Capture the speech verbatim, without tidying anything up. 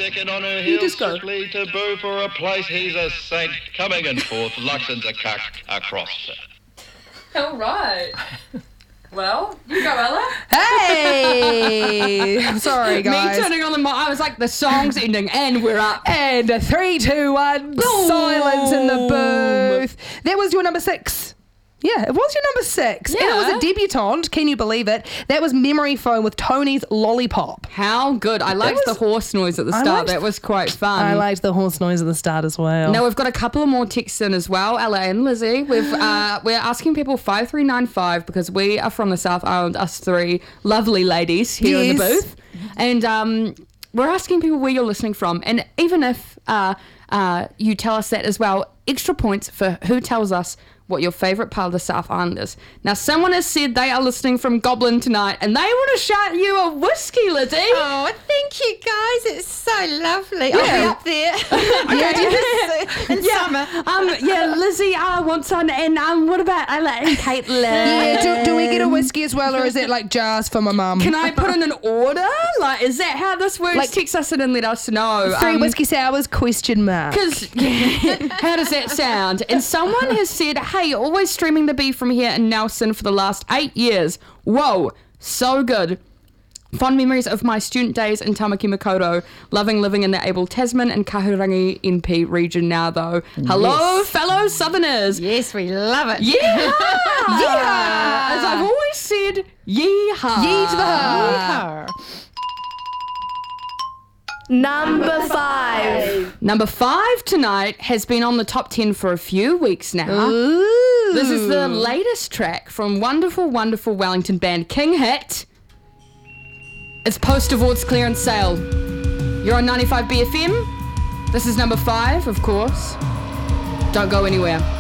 second on her You heels, just go. strictly taboo for a place. He's a saint. Coming in fourth, Luxon's a cuck across. All right. Well, you go, Ella. Hey! Sorry, guys. Me turning on the mic, I was like, the song's ending and we're up. And a three, two, one, Boom. silence in the booth. That was your number six. Yeah, it was your number six. And it was Yeah. a debutante, can you believe it? That was Memory Foam with Tony's Lollipop. How good. I liked was- the horse noise at the I start. liked- That was quite fun. I liked the horse noise at the start as well. Now we've got a couple of more texts in as well, Ella and Lizzie. We've uh, we're asking people five three nine five because we are from the South Island, us three lovely ladies here in the Yes. booth, and um, we're asking people where you're listening from, and even if uh, uh, you tell us that as well, extra points for who tells us what your favourite part of the South Island is. Now, someone has said they are listening from Goblin tonight, and they want to shout you a whiskey, Lizzie. Oh, thank you guys. It's so lovely. I'll be up there. Okay. in summer. Um, yeah, Lizzie uh, wants one, and um, what about Ella and Caitlin? Yeah, do, do we get a whiskey as well, or is it like jars for my mum? Can I put in an order? Like, is that how this works? Like- Text us in and let us know. Three Um, whiskey sours, question mark. Because, yeah, how does that sound? And someone has said, hey, always streaming the bee from here in Nelson for the last eight years. Whoa, so good. Fond memories of my student days in Tamaki Makaurau. Loving living in the Abel Tasman and Kahurangi N P region now, though. Hello, Yes. fellow Southerners. Yes, we love it. Yeehaw! Yeehaw! As I've always said, yeehaw. Yee to the ha. Yeehaw. Number five. Number five tonight has been on the top ten for a few weeks now. Ooh. This is the latest track from wonderful, wonderful Wellington band King Hit. It's post-awards clearance sale. You're on ninety-five B F M. This is number five, of course. Don't go anywhere.